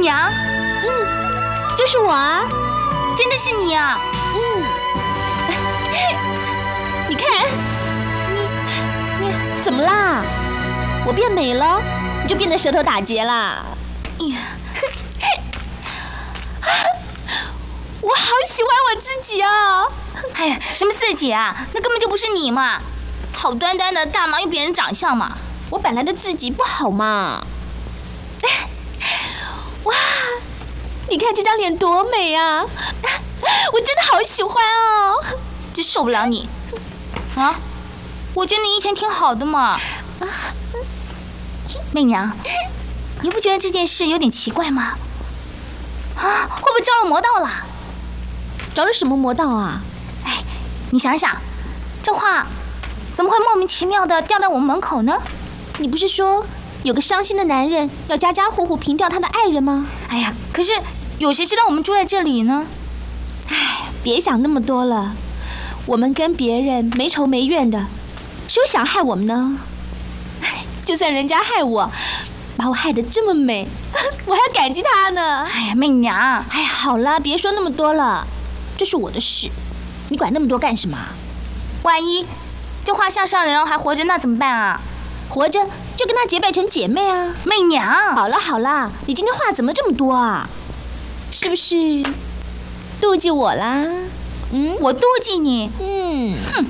娘， 就是我啊， 真的是你啊！ 你看，你怎么啦？我变美了，你就变得舌头打结啦？我好喜欢我自己哦！ 哎呀，什么自己啊？那根本就不是你嘛！好端端的干嘛用别人长相嘛？ 我本来的自己不好嘛！哇，你看这张脸多美啊！我真的好喜欢哦！ 真受不了你啊！我觉得你以前挺好的嘛。媚娘，你不觉得这件事有点奇怪吗？啊，会不会着了魔道了？ 着了什么魔道啊？ 哎，你想想，这话怎么会莫名其妙的掉在我们门口呢？ 你不是说有个伤心的男人要家家户户凭吊他的爱人吗？ 哎呀，可是有谁知道我们住在这里呢？ 哎，别想那么多了，我们跟别人没仇没怨的，谁会想害我们呢？就算人家害我，把我害得这么美，我还要感激他呢。 哎呀，媚娘， 哎，好了，别说那么多了，这是我的事，你管那么多干什么？ 万一这画像上人还活着，那怎么办啊？ 活着就跟他结拜成姐妹啊！ 媚娘， 好了好了，你今天话怎么这么多啊？是不是妒忌我啦？ 我妒忌你。 哼，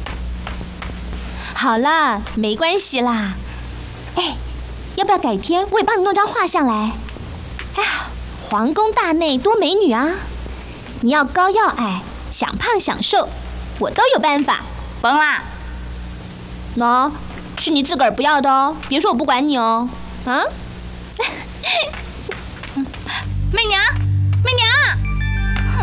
好啦，没关系啦。哎，要不要改天我也帮你弄张画像来？哎呀，皇宫大内多美女啊！你要高要矮，想胖想瘦，我都有办法。 甭啦， 喏，是你自个儿不要的哦，别说我不管你哦。啊？